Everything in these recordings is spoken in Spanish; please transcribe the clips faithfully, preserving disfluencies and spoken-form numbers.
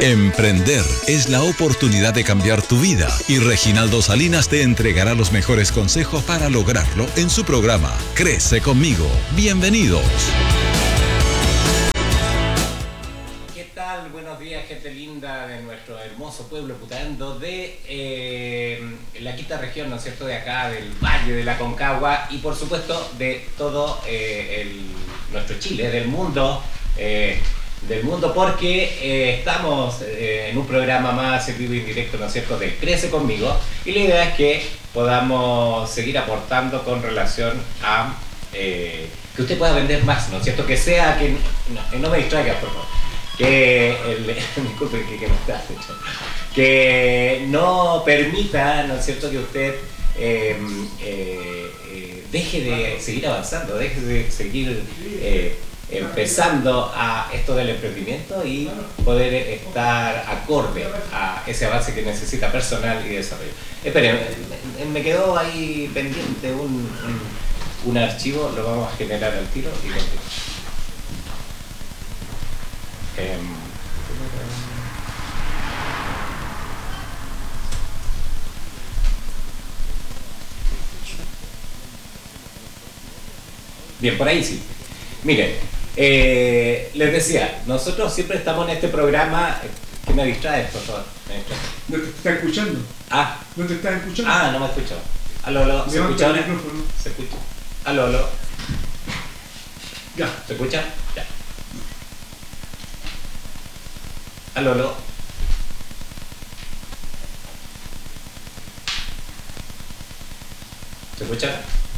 Emprender es la oportunidad de cambiar tu vida y Reginaldo Salinas te entregará los mejores consejos para lograrlo en su programa Crece Conmigo. Bienvenidos. ¿Qué tal? Buenos días, gente linda de nuestro hermoso pueblo Putaendo de eh, la quinta región, ¿no es cierto?, de acá, del Valle de la Concagua y por supuesto de todo eh, el, nuestro Chile, del mundo. Eh, del mundo porque eh, estamos eh, en un programa más en vivo y directo, ¿no es cierto?, de Crece Conmigo, y la idea es que podamos seguir aportando con relación a eh, que usted pueda vender más, ¿no es cierto?, que sea, que no, no me distraiga, por favor, que el, disculpe que, que no está hecho, que no permita, ¿no es cierto?, que usted eh, eh, eh, deje de seguir avanzando, deje de seguir eh, empezando a esto del emprendimiento y poder estar acorde a ese avance que necesita personal y desarrollo. Esperen, me quedó ahí pendiente un, un, un archivo, lo vamos a generar al tiro y continuamos. Eh, Bien, por ahí sí. Miren, Eh, les decía, nosotros siempre estamos en este programa. ¿Qué me distraes, por favor? ¿No te está escuchando? Ah. ¿No te estás escuchando? Ah, no me escucho. Aló, aló. ¿Se escucha ahora? Se escucha. Aló, aló. Ya. ¿Se escucha? Ya. Aló, aló. ¿Se escucha?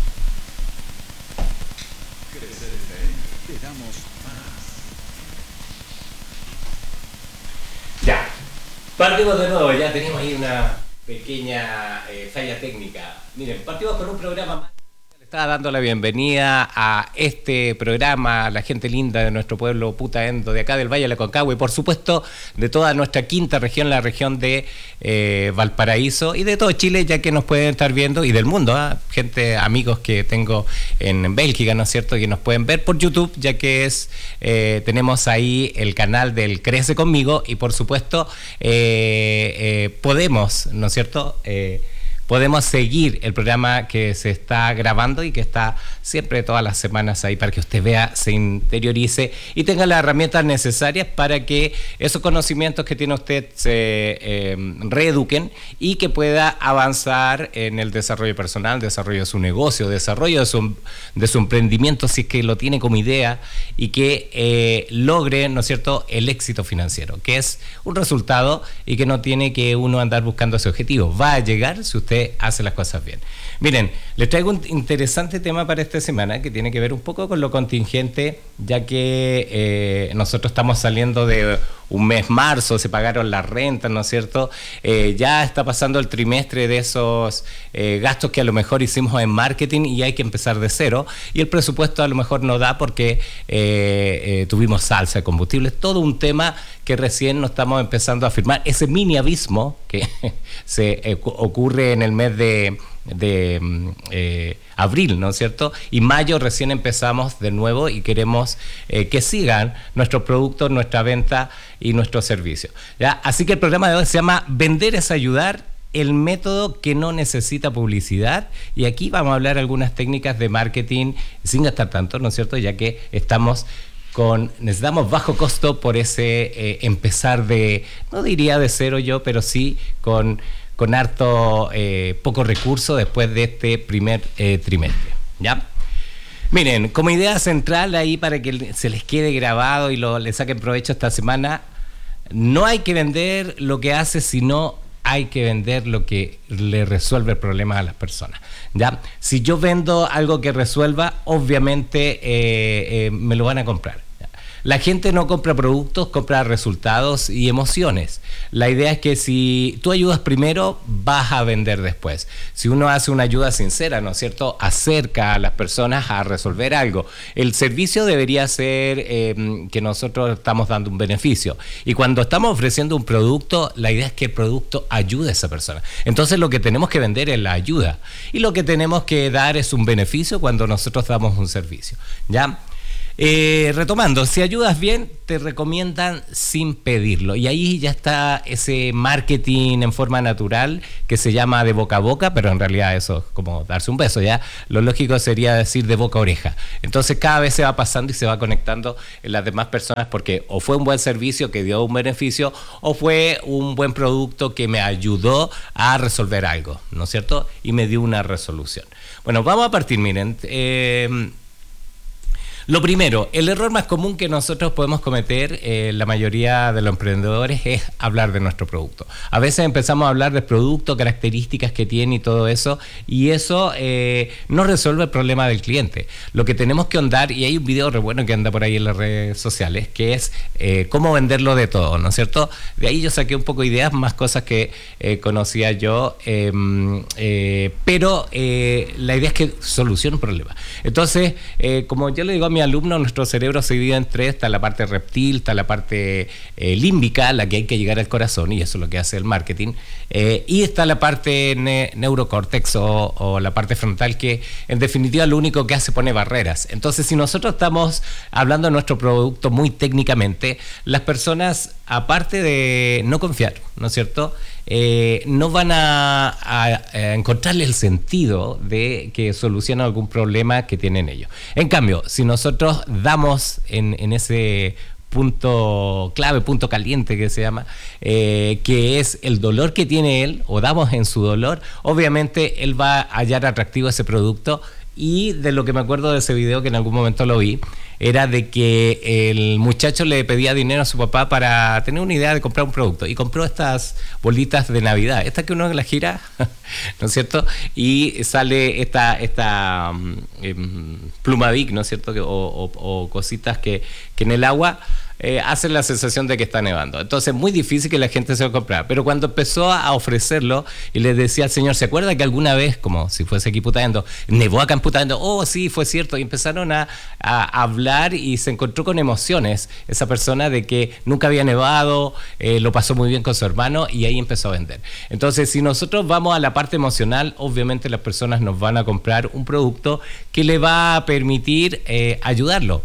Ya, partimos de nuevo, ya tenemos ahí una pequeña eh, falla técnica. Miren, partimos con un programa más. Le estaba dando la bienvenida a este programa, a la gente linda de nuestro pueblo Putaendo, de acá del Valle de la Concagua y por supuesto de toda nuestra quinta región, la región de eh, Valparaíso y de todo Chile, ya que nos pueden estar viendo, y del mundo, ¿eh? Gente, amigos que tengo en Bélgica, ¿no es cierto?, que nos pueden ver por YouTube, ya que es eh, tenemos ahí el canal del Crece Conmigo y por supuesto eh, eh, podemos, ¿no es cierto?, eh, podemos seguir el programa que se está grabando y que está siempre todas las semanas ahí para que usted vea, se interiorice y tenga las herramientas necesarias para que esos conocimientos que tiene usted se eh, reeduquen y que pueda avanzar en el desarrollo personal, desarrollo de su negocio, desarrollo de su, de su emprendimiento, si es que lo tiene como idea, y que eh, logre, ¿no es cierto?, el éxito financiero, que es un resultado y que no tiene que uno andar buscando ese objetivo. Va a llegar si usted hace las cosas bien. Miren, les traigo un interesante tema para esta semana que tiene que ver un poco con lo contingente, ya que eh, nosotros estamos saliendo de un mes marzo, se pagaron las rentas, ¿no es cierto? Eh, ya está pasando el trimestre de esos eh, gastos que a lo mejor hicimos en marketing y hay que empezar de cero, y el presupuesto a lo mejor no da porque eh, eh, tuvimos salsa de combustibles, todo un tema que recién nos estamos empezando a firmar, ese mini abismo que se eh, ocurre en el mes de de eh, abril, ¿no es cierto? Y mayo recién empezamos de nuevo y queremos eh, que sigan nuestros productos, nuestra venta y nuestros servicios, ¿ya? Así que el programa de hoy se llama Vender es ayudar, el método que no necesita publicidad, y aquí vamos a hablar algunas técnicas de marketing sin gastar tanto, ¿no es cierto? Ya que estamos con, necesitamos bajo costo por ese eh, empezar de, no diría de cero yo, pero sí con con harto eh, poco recurso después de este primer eh, trimestre, ¿ya? Miren, como idea central ahí para que se les quede grabado y lo, le saquen provecho esta semana, no hay que vender lo que hace, sino hay que vender lo que le resuelve problemas a las personas, ¿ya? Si yo vendo algo que resuelva, obviamente eh, eh, me lo van a comprar. La gente no compra productos, compra resultados y emociones. La idea es que si tú ayudas primero, vas a vender después. Si uno hace una ayuda sincera, ¿no es cierto?, acerca a las personas a resolver algo. El servicio debería ser eh, que nosotros estamos dando un beneficio. Y cuando estamos ofreciendo un producto, la idea es que el producto ayude a esa persona. Entonces lo que tenemos que vender es la ayuda. Y lo que tenemos que dar es un beneficio cuando nosotros damos un servicio, ¿ya? Eh, retomando, si ayudas bien, te recomiendan sin pedirlo. Y ahí ya está ese marketing en forma natural que se llama de boca a boca, pero en realidad eso es como darse un beso, ¿ya? Lo lógico sería decir de boca a oreja. Entonces cada vez se va pasando y se va conectando en las demás personas porque o fue un buen servicio que dio un beneficio o fue un buen producto que me ayudó a resolver algo, ¿no es cierto? Y me dio una resolución. Bueno, vamos a partir, miren. Eh, Lo primero, el error más común que nosotros podemos cometer, eh, la mayoría de los emprendedores, es hablar de nuestro producto. A veces empezamos a hablar del producto, características que tiene y todo eso, y eso eh, no resuelve el problema del cliente. Lo que tenemos que ahondar, y hay un video re bueno que anda por ahí en las redes sociales, que es eh, cómo venderlo de todo, ¿no es cierto? De ahí yo saqué un poco de ideas, más cosas que eh, conocía yo, eh, eh, pero eh, la idea es que solucione un problema. Entonces, eh, como yo le digo a mi alumno, nuestro cerebro se divide en tres: está la parte reptil, está la parte eh, límbica, la que hay que llegar al corazón, y eso es lo que hace el marketing, eh, y está la parte ne- neurocórtex o, o la parte frontal, que en definitiva lo único que hace pone barreras. Entonces, si nosotros estamos hablando de nuestro producto muy técnicamente, las personas, aparte de no confiar, ¿no es cierto?, Eh, no van a, a, a encontrarle el sentido de que soluciona algún problema que tienen ellos. En cambio, si nosotros damos en, en ese punto clave, punto caliente que se llama, eh, que es el dolor que tiene él, o damos en su dolor, obviamente él va a hallar atractivo ese producto. Y de lo que me acuerdo de ese video, que en algún momento lo vi, era de que el muchacho le pedía dinero a su papá para tener una idea de comprar un producto, y compró estas bolitas de Navidad, estas que uno las gira, ¿no es cierto? Y sale esta, esta um, um, Plumavic, ¿no es cierto? Que, o, o, o cositas que, que en el agua Eh, hacen la sensación de que está nevando. Entonces es muy difícil que la gente se lo comprara. Pero cuando empezó a ofrecerlo y le decía al señor, ¿se acuerda que alguna vez, como si fuese aquí Putaendo, nevó acá en Putaendo? Oh, sí, fue cierto. Y empezaron a, a hablar, y se encontró con emociones esa persona de que nunca había nevado, eh, lo pasó muy bien con su hermano, y ahí empezó a vender. Entonces, si nosotros vamos a la parte emocional, obviamente las personas nos van a comprar un producto que le va a permitir eh, ayudarlo,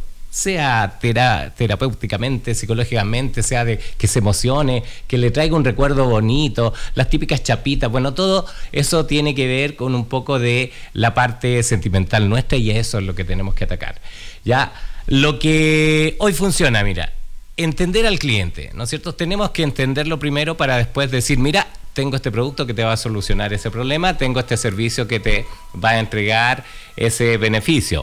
sea tera, terapéuticamente, psicológicamente, sea de que se emocione, que le traiga un recuerdo bonito, las típicas chapitas. Bueno, todo eso tiene que ver con un poco de la parte sentimental nuestra, y eso es lo que tenemos que atacar. Ya, lo que hoy funciona, mira, entender al cliente, ¿no es cierto? Tenemos que entenderlo primero para después decir, mira, tengo este producto que te va a solucionar ese problema, tengo este servicio que te va a entregar ese beneficio.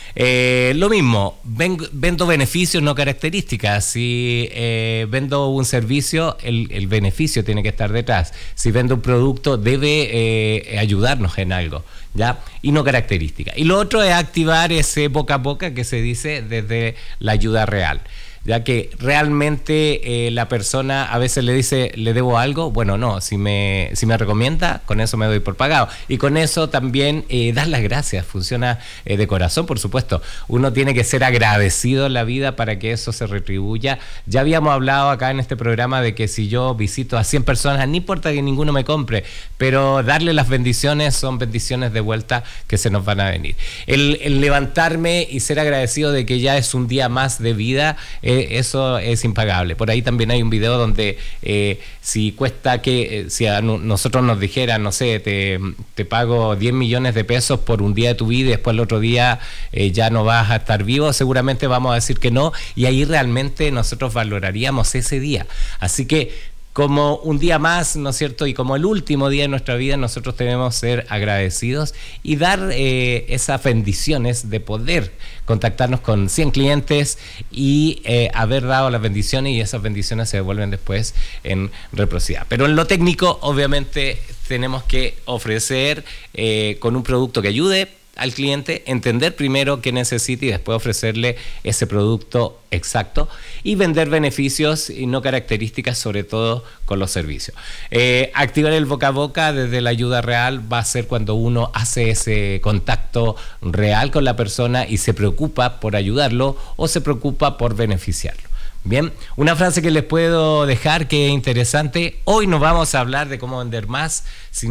Eh, lo mismo, ven, vendo beneficios, no características. Si eh, vendo un servicio, el, el beneficio tiene que estar detrás. Si vendo un producto, debe eh, ayudarnos en algo, ¿ya? Y no características. Y lo otro es activar ese boca a boca que se dice desde la ayuda real, ya que realmente eh, la persona a veces le dice, ¿le debo algo? Bueno, no, si me, si me recomienda, con eso me doy por pagado. Y con eso también eh, dar las gracias, funciona eh, de corazón, por supuesto. Uno tiene que ser agradecido en la vida para que eso se retribuya. Ya habíamos hablado acá en este programa de que si yo visito a cien personas, no importa que ninguno me compre, pero darle las bendiciones son bendiciones de vuelta que se nos van a venir. El, el levantarme y ser agradecido de que ya es un día más de vida, eh, eso es impagable. Por ahí también hay un video donde eh, si cuesta que, eh, si a nosotros nos dijeran, no sé, te, te pago diez millones de pesos por un día de tu vida y después el otro día eh, ya no vas a estar vivo, seguramente vamos a decir que no, y ahí realmente nosotros valoraríamos ese día. Así que como un día más, ¿no es cierto? Y como el último día de nuestra vida, nosotros debemos ser agradecidos y dar eh, esas bendiciones de poder contactarnos con cien clientes y eh, haber dado las bendiciones, y esas bendiciones se devuelven después en reciprocidad. Pero en lo técnico, obviamente, tenemos que ofrecer eh, con un producto que ayude al cliente, entender primero qué necesita y después ofrecerle ese producto exacto, y vender beneficios y no características, sobre todo con los servicios. Eh, activar el boca a boca desde la ayuda real va a ser cuando uno hace ese contacto real con la persona y se preocupa por ayudarlo o se preocupa por beneficiarlo. Bien, una frase que les puedo dejar que es interesante. Hoy no vamos a hablar de cómo vender más, sino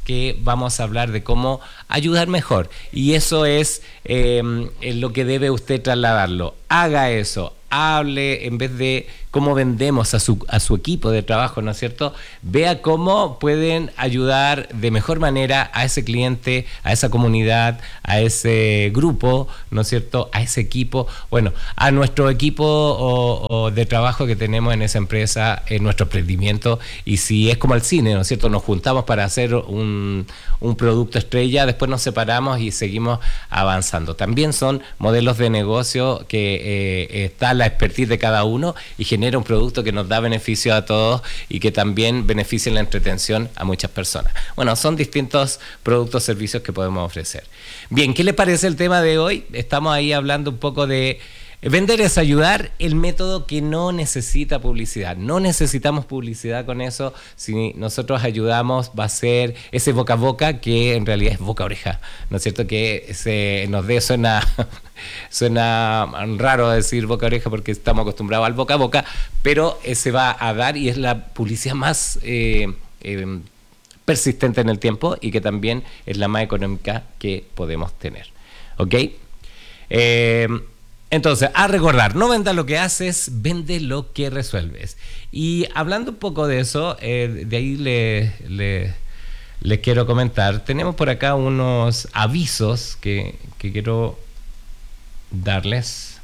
que vamos a hablar de cómo ayudar mejor. Y eso es eh, lo que debe usted trasladarlo. Haga eso. Hable, en vez de cómo vendemos a su, a su equipo de trabajo, ¿no es cierto? Vea cómo pueden ayudar de mejor manera a ese cliente, a esa comunidad, a ese grupo, ¿no es cierto? A ese equipo, bueno, a nuestro equipo o, o de trabajo que tenemos en esa empresa, en nuestro emprendimiento. Y si es como el cine, ¿no es cierto? Nos juntamos para hacer un, un producto estrella, después nos separamos y seguimos avanzando. También son modelos de negocio que eh, está la expertise de cada uno y genera un producto que nos da beneficio a todos y que también beneficia en la entretención a muchas personas. Bueno, son distintos productos, servicios que podemos ofrecer. Bien, ¿qué le parece el tema de hoy? Estamos ahí hablando un poco de vender es ayudar, el método que no necesita publicidad. No necesitamos publicidad con eso. Si nosotros ayudamos, va a ser ese boca a boca que en realidad es boca a oreja, ¿no es cierto? Que se nos dé, suena, suena raro decir boca a oreja porque estamos acostumbrados al boca a boca, pero se va a dar y es la publicidad más eh, eh, persistente en el tiempo y que también es la más económica que podemos tener. ¿Ok? Eh... Entonces, a recordar, no venda lo que haces, vende lo que resuelves. Y hablando un poco de eso, eh, de ahí le, le, les quiero comentar. Tenemos por acá unos avisos que, que quiero darles.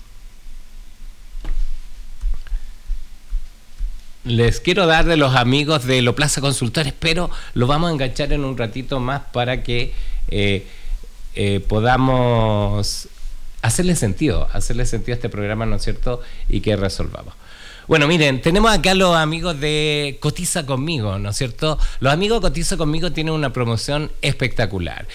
Les quiero dar de los amigos de Lo Plaza Consultores, pero lo vamos a enganchar en un ratito más para que eh, eh, podamos hacerle sentido, hacerle sentido a este programa, ¿no es cierto? Y que resolvamos. Bueno, miren, tenemos acá los amigos de Cotiza Conmigo, ¿no es cierto? Los amigos de Cotiza Conmigo tienen una promoción espectacular.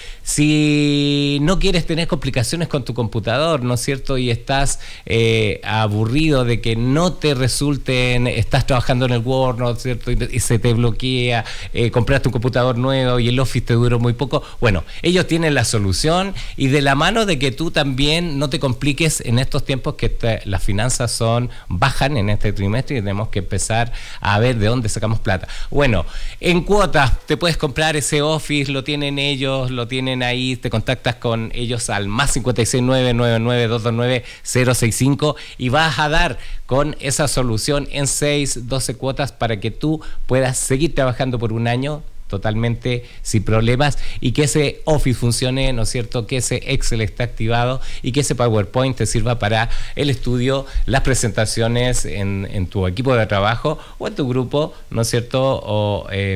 Si no quieres tener complicaciones con tu computador, ¿no es cierto? Y estás eh, aburrido de que no te resulten, estás trabajando en el Word, ¿no es cierto? Y, y se te bloquea, eh, compraste un computador nuevo y el Office te duró muy poco. Bueno, ellos tienen la solución y de la mano de que tú también no te compliques en estos tiempos que te, las finanzas son bajan en este trimestre y tenemos que empezar a ver de dónde sacamos plata. Bueno, en cuotas te puedes comprar ese Office, lo tienen ellos, lo tienen ahí, te contactas con ellos al más cinco seis nueve nueve nueve dos dos nueve cero seis cinco y vas a dar con esa solución en seis, doce cuotas para que tú puedas seguir trabajando por un año totalmente sin problemas y que ese Office funcione, ¿no es cierto? Que ese Excel esté activado y que ese PowerPoint te sirva para el estudio, las presentaciones en, en tu equipo de trabajo o en tu grupo, ¿no es cierto? O eh,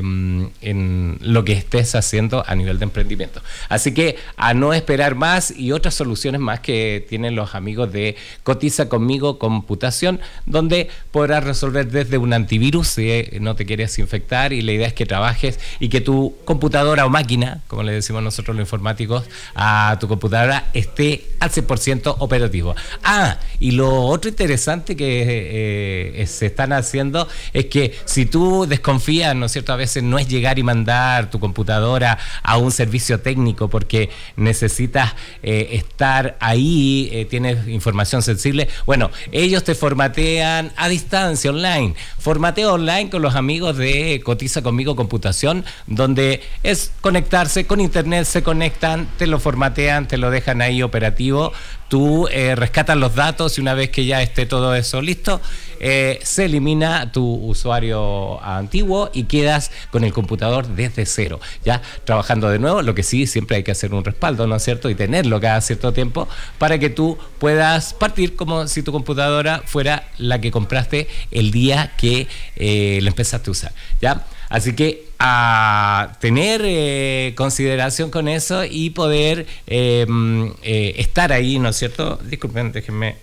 en lo que estés haciendo a nivel de emprendimiento. Así que a no esperar más y otras soluciones más que tienen los amigos de Cotiza Conmigo Computación, donde podrás resolver desde un antivirus si no te quieres infectar y la idea es que trabajes y que tu computadora o máquina, como le decimos nosotros los informáticos, a tu computadora esté al cien por ciento operativo. Ah, y lo otro interesante que eh, se están haciendo es que si tú desconfías, ¿no es cierto? A veces no es llegar y mandar tu computadora a un servicio técnico porque necesitas eh, estar ahí, eh, tienes información sensible. Bueno, ellos te formatean a distancia, online. Formateo online con los amigos de Cotiza Conmigo Computación, donde es conectarse con internet, se conectan, te lo formatean, te lo dejan ahí operativo, tú eh, rescatas los datos y una vez que ya esté todo eso listo, eh, se elimina tu usuario antiguo y quedas con el computador desde cero, ya trabajando de nuevo. Lo que sí, siempre hay que hacer un respaldo, ¿no es cierto? Y tenerlo cada cierto tiempo para que tú puedas partir como si tu computadora fuera la que compraste el día que eh, la empezaste a usar, ¿ya? Así que a tener eh, consideración con eso y poder eh, eh, estar ahí, ¿no es cierto? Disculpen, déjenme...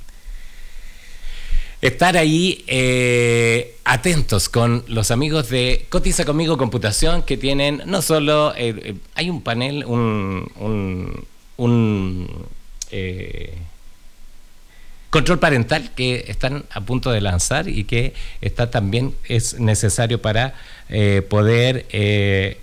Estar ahí eh, atentos con los amigos de Cotiza Conmigo Computación, que tienen no solo... Eh, eh, hay un panel, un... un, un eh, control parental que están a punto de lanzar y que está también es necesario para eh, poder eh,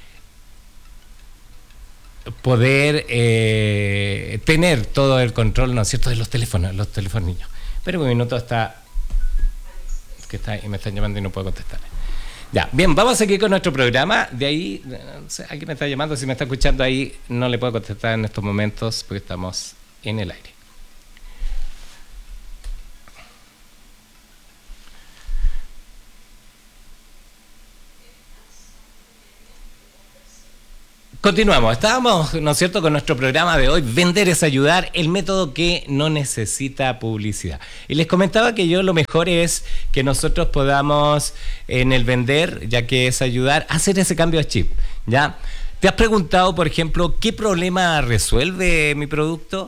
poder eh, tener todo el control, ¿no es cierto?, de los teléfonos, los teléfonos niños. Pero un minuto, está que está y me están llamando y no puedo contestar. Ya, bien, vamos a seguir con nuestro programa. De ahí, no sé, alguien me está llamando, si me está escuchando ahí, no le puedo contestar en estos momentos porque estamos en el aire. Continuamos, estábamos, ¿no es cierto?, con nuestro programa de hoy, Vender es Ayudar, el método que no necesita publicidad. Y les comentaba que yo lo mejor es que nosotros podamos, en el vender, ya que es ayudar, hacer ese cambio de chip, ¿ya? ¿Te has preguntado, por ejemplo, qué problema resuelve mi producto?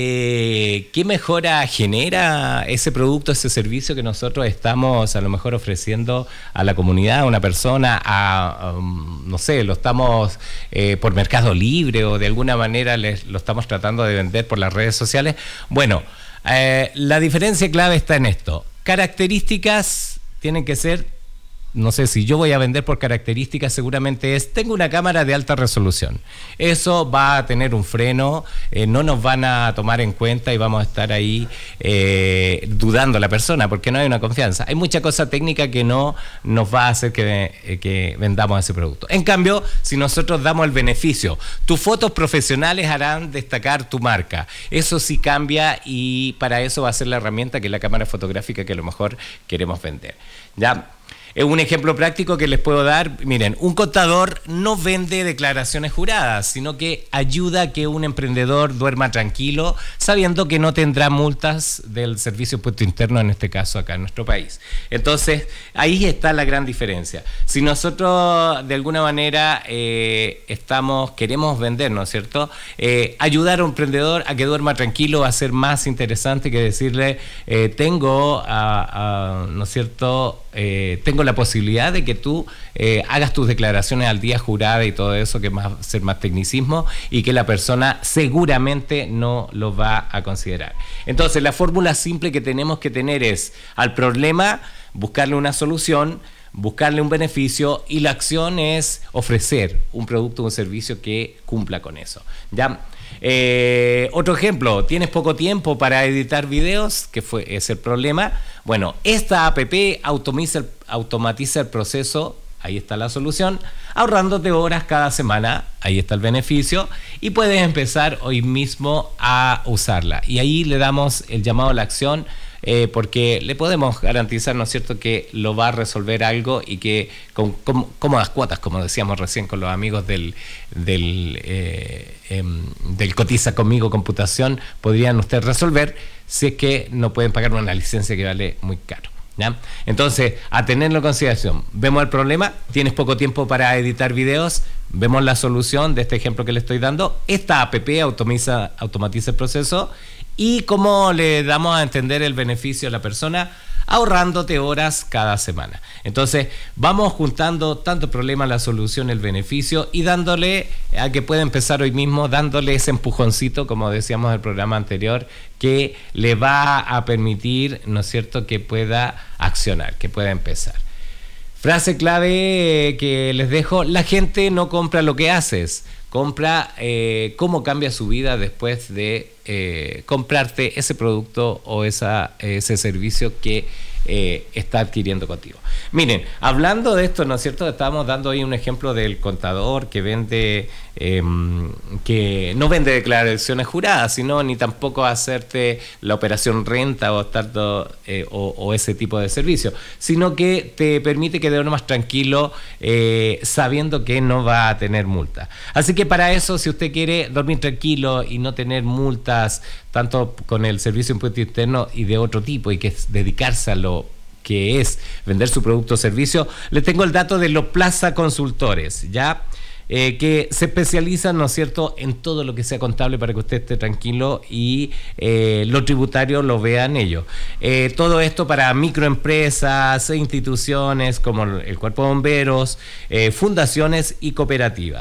Eh, ¿Qué mejora genera ese producto, ese servicio que nosotros estamos a lo mejor ofreciendo a la comunidad, a una persona, a, a um, no sé, lo estamos eh, por Mercado Libre o de alguna manera les, lo estamos tratando de vender por las redes sociales? Bueno, eh, la diferencia clave está en esto. Características tienen que ser, no sé, si yo voy a vender por características, seguramente es, tengo una cámara de alta resolución. Eso va a tener un freno, eh, no nos van a tomar en cuenta y vamos a estar ahí eh, dudando la persona, porque no hay una confianza. Hay mucha cosa técnica que no nos va a hacer que, eh, que vendamos ese producto. En cambio, si nosotros damos el beneficio, tus fotos profesionales harán destacar tu marca. Eso sí cambia y para eso va a ser la herramienta que es la cámara fotográfica que a lo mejor queremos vender. ¿Ya? Un ejemplo práctico que les puedo dar, miren, un contador no vende declaraciones juradas, sino que ayuda a que un emprendedor duerma tranquilo, sabiendo que no tendrá multas del Servicio de Impuesto Interno, en este caso acá en nuestro país. Entonces, ahí está la gran diferencia. Si nosotros de alguna manera eh, estamos, queremos vender, ¿no es cierto? Eh, ayudar a un emprendedor a que duerma tranquilo va a ser más interesante que decirle, eh, tengo, a, a, ¿no es cierto?, eh, tengo la posibilidad de que tú eh, hagas tus declaraciones al día jurada y todo eso, que va a ser más tecnicismo y que la persona seguramente no lo va a considerar. Entonces, la fórmula simple que tenemos que tener es al problema buscarle una solución, buscarle un beneficio, y la acción es ofrecer un producto o un servicio que cumpla con eso. ¿Ya? Eh, otro ejemplo, ¿tienes poco tiempo para editar videos? ¿Qué fue ese el problema? Bueno, esta app automatiza, automatiza el proceso, ahí está la solución, ahorrándote horas cada semana, ahí está el beneficio, y puedes empezar hoy mismo a usarla. Y ahí le damos el llamado a la acción, eh, porque le podemos garantizar, ¿no es cierto?, que lo va a resolver algo y que con, con cómodas cuotas, como decíamos recién con los amigos del, del, eh, eh, del Cotiza Conmigo Computación, podrían ustedes resolver si es que no pueden pagar una licencia que vale muy caro. ¿Ya? Entonces, a tenerlo en consideración, vemos el problema, tienes poco tiempo para editar videos, vemos la solución de este ejemplo que le estoy dando, esta app automatiza, automatiza el proceso, y cómo le damos a entender el beneficio a la persona, ahorrándote horas cada semana. Entonces, vamos juntando tanto el problema, la solución, el beneficio, y dándole a que pueda empezar hoy mismo, dándole ese empujoncito, como decíamos en el programa anterior, que le va a permitir, ¿no es cierto?, que pueda accionar, que pueda empezar. Frase clave que les dejo: la gente no compra lo que haces, compra eh, cómo cambia su vida después de eh, comprarte ese producto o esa, ese servicio que eh, está adquiriendo contigo. Miren, hablando de esto, ¿no es cierto?, estábamos dando ahí un ejemplo del contador que vende, eh, que no vende declaraciones juradas, sino ni tampoco hacerte la operación renta o, tanto, eh, o, o ese tipo de servicio, sino que te permite que duermas más tranquilo, eh, sabiendo que no va a tener multa. Así que para eso, si usted quiere dormir tranquilo y no tener multas, tanto con el Servicio de Impuesto Interno y de otro tipo, y que es dedicarse a lo que es vender su producto o servicio, les tengo el dato de los Plaza Consultores, ¿ya? Eh, que se especializan, ¿no es cierto?, en todo lo que sea contable para que usted esté tranquilo y eh, lo tributario lo vean ellos. Eh, todo esto para microempresas e instituciones como el Cuerpo de Bomberos, eh, fundaciones y cooperativas.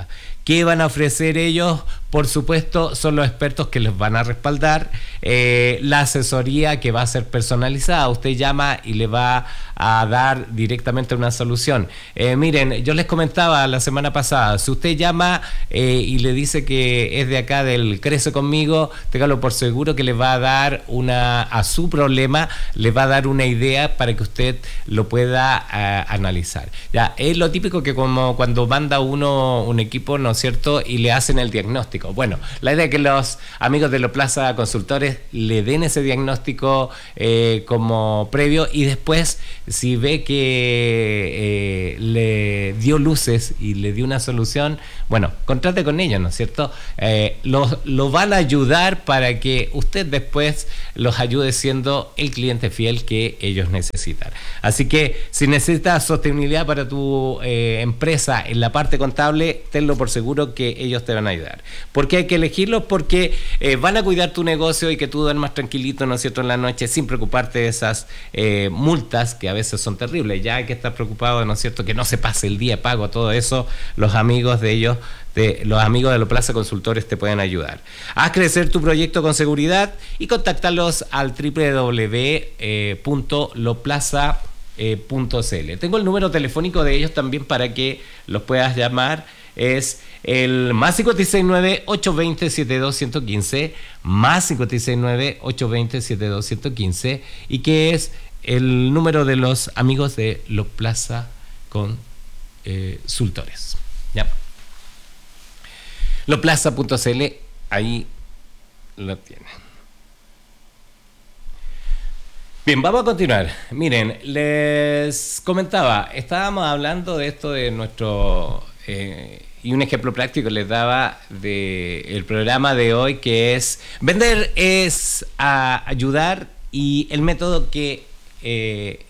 ¿Qué van a ofrecer ellos? Por supuesto, son los expertos que les van a respaldar, eh, la asesoría que va a ser personalizada. Usted llama y le va a dar directamente una solución. Eh, miren, yo les comentaba la semana pasada, si usted llama eh, y le dice que es de acá del Crece Conmigo, téngalo por seguro que le va a dar una, a su problema, le va a dar una idea para que usted lo pueda uh, analizar. Ya, es lo típico que como cuando manda uno un equipo, ¿no es cierto?, y le hacen el diagnóstico. Bueno, la idea es que los amigos de Loplaza Consultores le den ese diagnóstico eh, como previo, y después, si ve que eh, le dio luces y le dio una solución, bueno, contrate con ellos, ¿no es cierto? Eh, lo, lo van a ayudar para que usted después los ayude siendo el cliente fiel que ellos necesitan. Así que si necesitas sostenibilidad para tu eh, empresa en la parte contable, tenlo por seguro que ellos te van a ayudar. ¿Por qué hay que elegirlos? Porque eh, van a cuidar tu negocio y que tú duermas tranquilito, ¿no es cierto?, en la noche, sin preocuparte de esas eh, multas que a veces son terribles. Ya hay que estar preocupado, ¿no es cierto?, que no se pase el día de pago, todo eso, los amigos de ellos, de, los amigos de Loplaza Consultores te pueden ayudar. Haz crecer tu proyecto con seguridad y contáctalos al doble u doble u doble u punto loplaza punto c l. Tengo el número telefónico de ellos también para que los puedas llamar. Es el más cinco seis nueve, ocho dos cero, siete dos uno cinco, más cinco seis nueve, ocho dos cero, siete dos uno cinco, y que es el número de los amigos de Loplaza Consultores. Ya. Loplaza punto c l, ahí lo tienen. Bien, vamos a continuar. Miren, les comentaba, estábamos hablando de esto de nuestro... Eh, y un ejemplo práctico les daba del programa de hoy, que es vender es a ayudar, y el método que eh,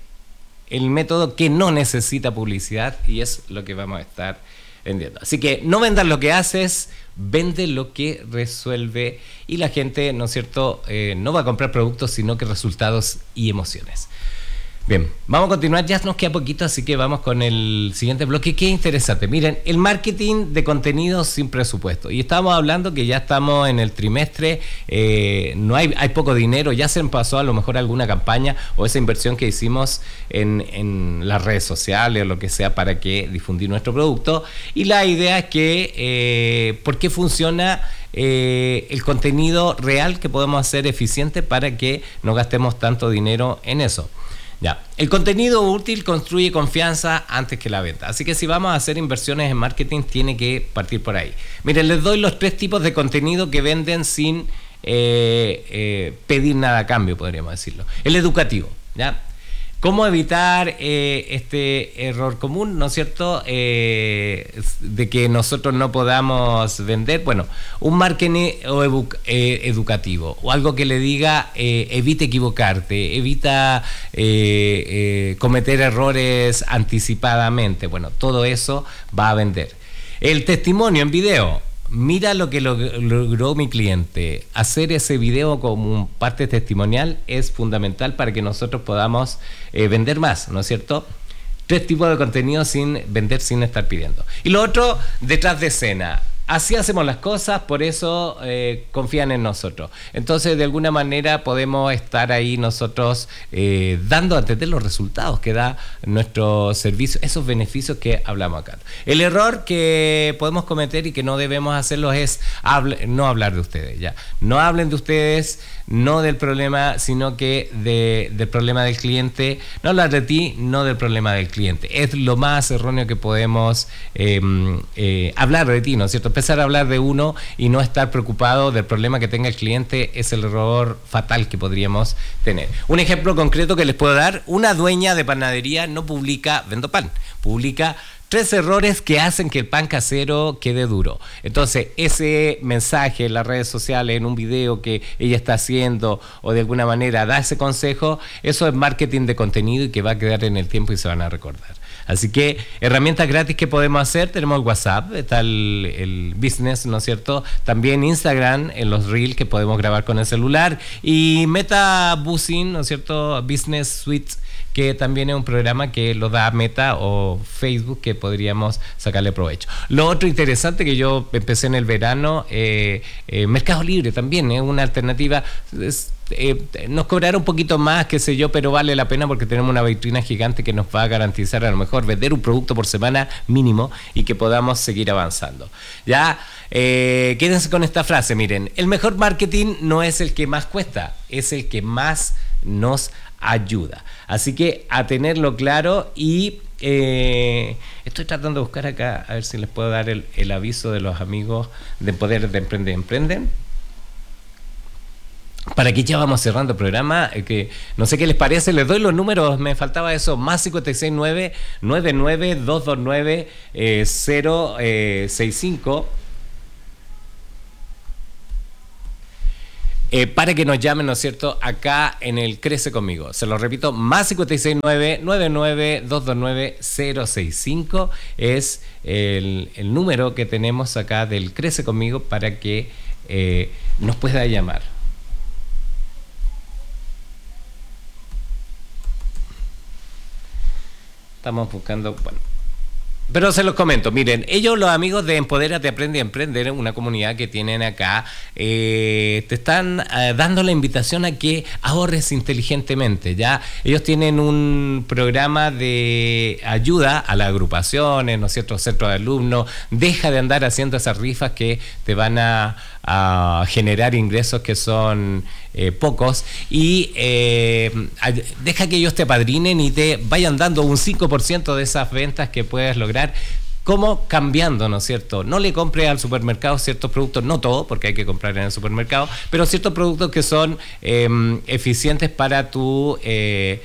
el método que no necesita publicidad, y es lo que vamos a estar vendiendo. Así que no vendas lo que haces, vende lo que resuelve, y la gente, ¿no es cierto?, eh, no va a comprar productos, sino que resultados y emociones. Bien, vamos a continuar, ya nos queda poquito, así que vamos con el siguiente bloque. Qué interesante. Miren, el marketing de contenidos sin presupuesto. Y estábamos hablando que ya estamos en el trimestre, eh, no hay, hay poco dinero, ya se pasó a lo mejor alguna campaña o esa inversión que hicimos en, en las redes sociales o lo que sea para que difundir nuestro producto. Y la idea es que, eh, ¿por qué funciona eh, el contenido real que podemos hacer eficiente para que no gastemos tanto dinero en eso? Ya, el contenido útil construye confianza antes que la venta. Así que si vamos a hacer inversiones en marketing, tiene que partir por ahí. Miren, les doy los tres tipos de contenido que venden sin eh, eh, pedir nada a cambio, podríamos decirlo. El educativo, ¿ya? ¿Cómo evitar eh, este error común, ¿no es cierto?, eh, de que nosotros no podamos vender? Bueno, un marketing o edu- eh, educativo, o algo que le diga eh, evita equivocarte, evita eh, eh, cometer errores anticipadamente. Bueno, todo eso va a vender. El testimonio en video. Mira lo que logró mi cliente. Hacer ese video como parte testimonial es fundamental para que nosotros podamos eh, vender más, ¿no es cierto? Tres tipos de contenido sin vender, sin estar pidiendo. Y lo otro, detrás de escena. Así hacemos las cosas, por eso eh, confían en nosotros. Entonces, de alguna manera podemos estar ahí nosotros eh, dando a entender los resultados que da nuestro servicio, esos beneficios que hablamos acá. El error que podemos cometer y que no debemos hacerlo es hable, no hablar de ustedes. Ya, no hablen de ustedes, no del problema, sino que de, del problema del cliente. No hablar de ti, no del problema del cliente. Es lo más erróneo que podemos eh, eh, hablar de ti, ¿no es cierto? Empezar a hablar de uno y no estar preocupado del problema que tenga el cliente es el error fatal que podríamos tener. Un ejemplo concreto que les puedo dar: una dueña de panadería no publica vendo pan, publica tres errores que hacen que el pan casero quede duro. Entonces, ese mensaje en las redes sociales, en un video que ella está haciendo, o de alguna manera da ese consejo, eso es marketing de contenido y que va a quedar en el tiempo y se van a recordar. Así que herramientas gratis que podemos hacer, tenemos el WhatsApp, está el, el Business, ¿no es cierto? También Instagram, en los Reels que podemos grabar con el celular, y Meta Buzzing, ¿no es cierto? Business Suite, que también es un programa que lo da Meta o Facebook, que podríamos sacarle provecho. Lo otro interesante que yo empecé en el verano, eh, eh, Mercado Libre también es una alternativa. Es, eh, nos cobrará un poquito más, qué sé yo, pero vale la pena porque tenemos una vitrina gigante que nos va a garantizar a lo mejor vender un producto por semana mínimo y que podamos seguir avanzando. Ya, eh, quédense con esta frase, miren, el mejor marketing no es el que más cuesta, es el que más nos ayuda. Así que a tenerlo claro. Y eh, estoy tratando de buscar acá a ver si les puedo dar el, el aviso de los amigos de Poder de Emprende Emprenden, para que ya vamos cerrando el programa, eh, que no sé qué les parece, les doy los números, me faltaba eso, más cinco seis nueve, nueve nueve dos dos nueve, cero seis cinco, eh, para que nos llamen, ¿no es cierto?, acá en el Crece Conmigo. Se lo repito, más cinco seis nueve, nueve nueve dos dos nueve, cero seis cinco es el, el número que tenemos acá del Crece Conmigo para que eh, nos pueda llamar. Estamos buscando, bueno, pero se los comento, miren, ellos, los amigos de Empodérate, Aprende y Emprender, una comunidad que tienen acá, eh, te están eh, dando la invitación a que ahorres inteligentemente, ¿ya? Ellos tienen un programa de ayuda a las agrupaciones, ¿no es cierto?, centros de alumnos. Deja de andar haciendo esas rifas que te van a, a generar ingresos que son eh, pocos, y eh, deja que ellos te apadrinen y te vayan dando un cinco por ciento de esas ventas que puedes lograr. ¿Cómo? Cambiando, ¿no es cierto? No le compres al supermercado ciertos productos, no todo, porque hay que comprar en el supermercado, pero ciertos productos que son eh, eficientes para tu eh,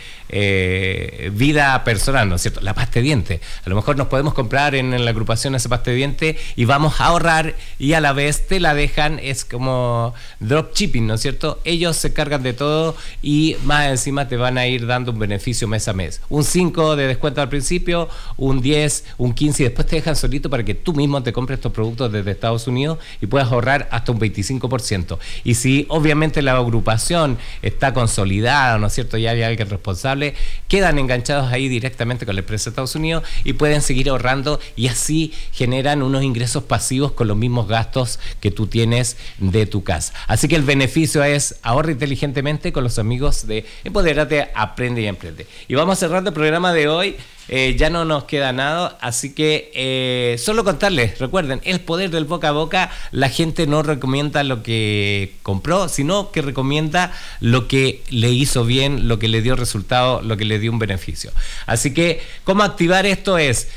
eh, vida personal, ¿no es cierto? La pasta de dientes. A lo mejor nos podemos comprar en, en la agrupación esa pasta de dientes y vamos a ahorrar, y a la vez te la dejan, es como dropshipping, ¿no es cierto? Ellos se cargan de todo y más encima te van a ir dando un beneficio mes a mes. Un cinco de descuento al principio, un diez, un quince, y después te dejan solito para que tú mismo te compres estos productos desde Estados Unidos y puedas ahorrar hasta un veinticinco por ciento. Y si obviamente la agrupación está consolidada, ¿no es cierto?, ya hay alguien responsable, quedan enganchados ahí directamente con la empresa de Estados Unidos y pueden seguir ahorrando, y así generan unos ingresos pasivos con los mismos gastos que tú tienes de tu casa. Así que el beneficio es ahorra inteligentemente con los amigos de Empodérate, Aprende y Emprende. Y vamos cerrando el programa de hoy. Eh, ya no nos queda nada, así que eh, solo contarles, recuerden, el poder del boca a boca. La gente no recomienda lo que compró, sino que recomienda lo que le hizo bien, lo que le dio resultado, lo que le dio un beneficio. Así que, ¿cómo activar esto? Es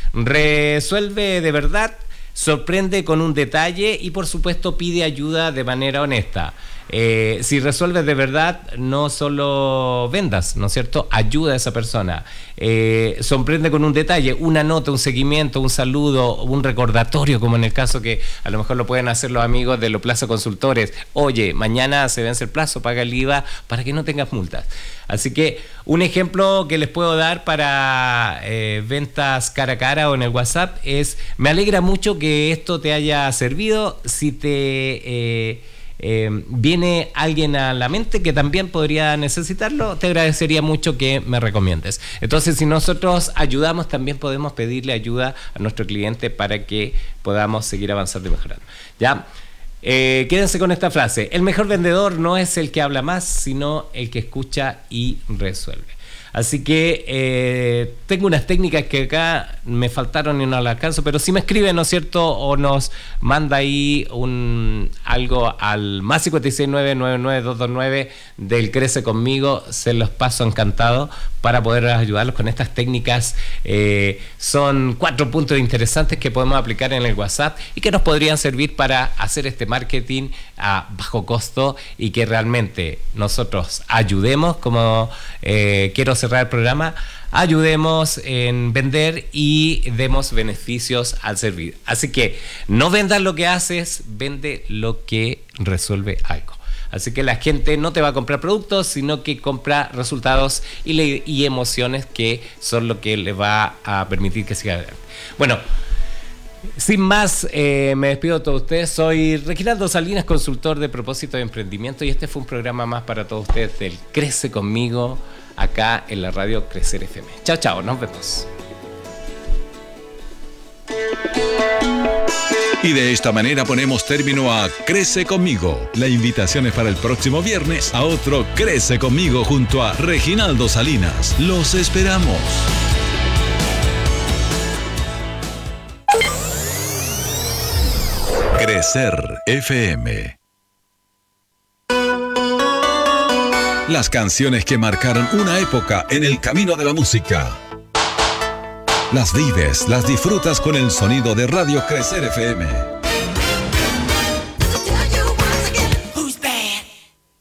resuelve de verdad, sorprende con un detalle y por supuesto pide ayuda de manera honesta. Eh, si resuelves de verdad, no solo vendas, ¿no es cierto? Ayuda a esa persona. Eh, sorprende con un detalle, una nota, un seguimiento, un saludo, un recordatorio, como en el caso que a lo mejor lo pueden hacer los amigos de los Plaza Consultores. Oye, mañana se vence el plazo, paga el I V A para que no tengas multas. Así que un ejemplo que les puedo dar para eh, ventas cara a cara o en el WhatsApp es: me alegra mucho que esto te haya servido. Si te... Eh, Eh, viene alguien a la mente que también podría necesitarlo, te agradecería mucho que me recomiendes. Entonces, si nosotros ayudamos, también podemos pedirle ayuda a nuestro cliente para que podamos seguir avanzando y mejorando. ¿Ya? Eh, quédense con esta frase: el mejor vendedor no es el que habla más, sino el que escucha y resuelve. Así que eh, tengo unas técnicas que acá me faltaron y no las alcanzo, pero si me escriben, ¿no es cierto?, o nos manda ahí un algo al más cinco seis nueve, nueve nueve dos dos nueve del Crece Conmigo, se los paso encantado para poder ayudarlos con estas técnicas. Eh, son cuatro puntos interesantes que podemos aplicar en el WhatsApp y que nos podrían servir para hacer este marketing a bajo costo y que realmente nosotros ayudemos, como eh, quiero cerrar el programa, ayudemos en vender y demos beneficios al servir. Así que no vendas lo que haces, vende lo que resuelve algo. Así que la gente no te va a comprar productos, sino que compra resultados y, le, y emociones, que son lo que le va a permitir que siga adelante. Bueno, sin más, eh, me despido de todos ustedes. Soy Reginaldo Salinas, consultor de propósito de emprendimiento, y este fue un programa más para todos ustedes del Crece Conmigo. acá en la radio Crecer F M. Chao, chao, nos vemos. Y de esta manera ponemos término a Crece Conmigo. La invitación es para el próximo viernes a otro Crece Conmigo junto a Reginaldo Salinas. Los esperamos. Crecer F M. Las canciones que marcaron una época en el camino de la música. Las vives, las disfrutas con el sonido de Radio Crecer F M.